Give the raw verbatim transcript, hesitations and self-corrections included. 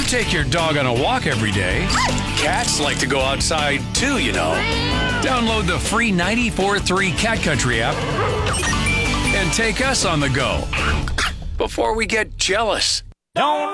take your dog on a walk every day. Cats like to go outside too, you know. Download the free ninety-four point three Cat Country app and take us on the go before we get jealous. Don't